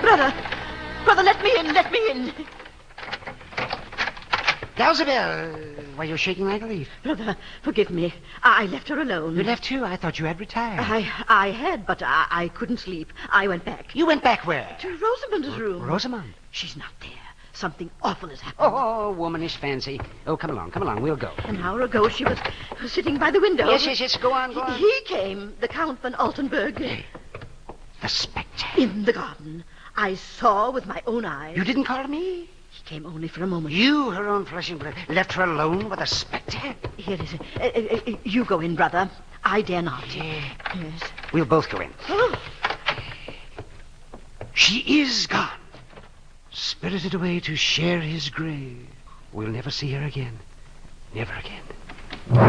Brother, let me in, let me in. Dalzibel, why, you're shaking like a leaf. Brother, forgive me. I left her alone. You left too? I thought you had retired. I had, but I couldn't sleep. I went back. You went back where? To Rosamond's room. Rosamond? She's not there. Something awful has happened. Oh, womanish fancy. Oh, come along, we'll go. An hour ago, she was sitting by the window. Yes, go on. He came, the Count von Altenburg. The spectre. In the garden. I saw with my own eyes. You didn't call me? He came only for a moment. You, her own flesh and blood, left her alone with a spectre? Here it is. You go in, brother. I dare not. Yes. We'll both go in. Oh. She is gone. Spirited away to share his grave. We'll never see her again. Never again.